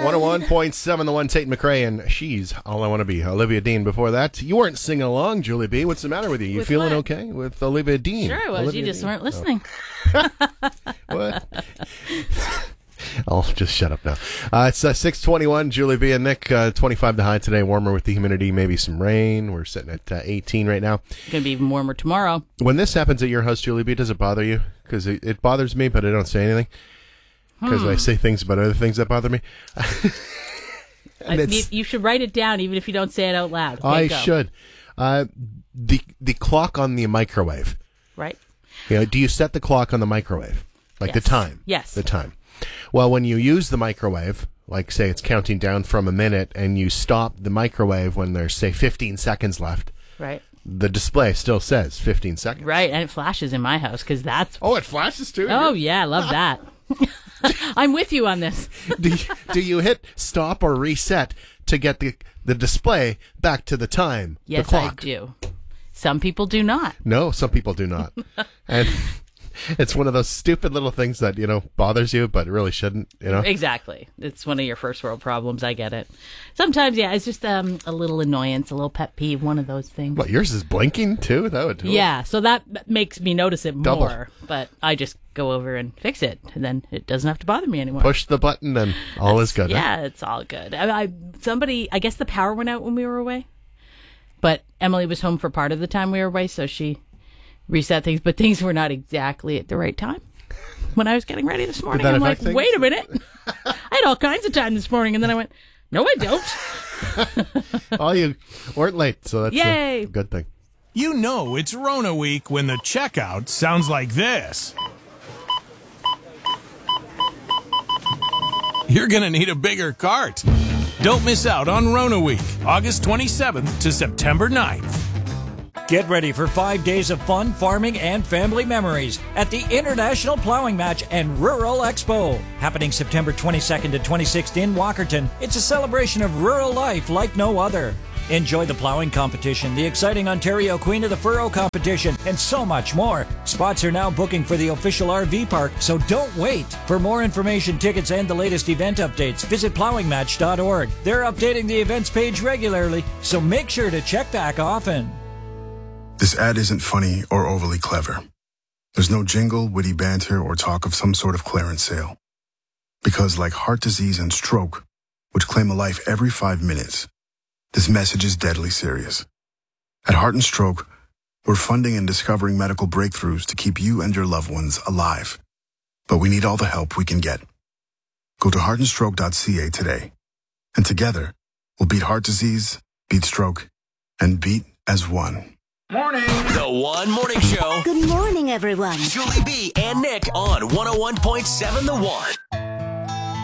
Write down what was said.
101.7, the one, Tate McRae, and She's All I Want to Be. Olivia Dean before that. You weren't singing along, Julie B. What's the matter with you? You With feeling what? okay with Olivia Dean? Sure I was. Olivia You just Dean? weren't listening. What? I'll just shut up now. It's 6:21. Julie B and Nick, 25 the high today. Warmer with the humidity, maybe some rain. We're sitting at 18 right now. Going to be even warmer tomorrow. When this happens at your house, Julie B, does it bother you? Because it bothers me, but I don't say anything. Because I say things about other things that bother me. You should write it down, even if you don't say it out loud. Okay, I go. should. The clock on the microwave. Right? Do you set the clock on the microwave? Like the Yes. time? Yes. The time. Well, when you use the microwave, like say it's counting down from a minute, and you stop the microwave when there's, say, 15 seconds left, Right. the display still says 15 seconds. Right, and it flashes in my house, because that's... Oh, it flashes too? Oh, yeah, I love that. I'm with you on this. Do you hit stop or reset to get the display back to the time? Yes, the clock? I do. Some people do not. No, some people do not. And it's one of those stupid little things that, bothers you, but it really shouldn't, Exactly. It's one of your first world problems. I get it. Sometimes, yeah, it's just a little annoyance, a little pet peeve, one of those things. What, yours is blinking too? That would do it. Yeah, so that makes me notice it Double. more. But I just go over and fix it, and then it doesn't have to bother me anymore. Push the button and all is good. Yeah, it's all good. I guess the power went out when we were away, but Emily was home for part of the time we were away, so she reset things, but things were not exactly at the right time. When I was getting ready this morning, I'm like, wait a minute. I had all kinds of time this morning, and then I went, no, I don't. Oh, you weren't late, so that's Yay. a good thing. You know it's Rona week when the checkout sounds like this. You're going to need a bigger cart. Don't miss out on Rona week, August 27th to September 9th. Get ready for 5 days of fun, farming, and family memories at the International Plowing Match and Rural Expo. Happening September 22nd to 26th in Walkerton. It's a celebration of rural life like no other. Enjoy the plowing competition, the exciting Ontario Queen of the Furrow competition, and so much more. Spots are now booking for the official RV park, so don't wait. For more information, tickets, and the latest event updates, visit plowingmatch.org. They're updating the events page regularly, so make sure to check back often. This ad isn't funny or overly clever. There's no jingle, witty banter, or talk of some sort of clearance sale. Because like heart disease and stroke, which claim a life every 5 minutes, this message is deadly serious. At Heart and Stroke, we're funding and discovering medical breakthroughs to keep you and your loved ones alive. But we need all the help we can get. Go to heartandstroke.ca today. And together, we'll beat heart disease, beat stroke, and beat as one. Morning. The One Morning Show. Good morning, everyone. Julie B and Nick on 101.7 The One.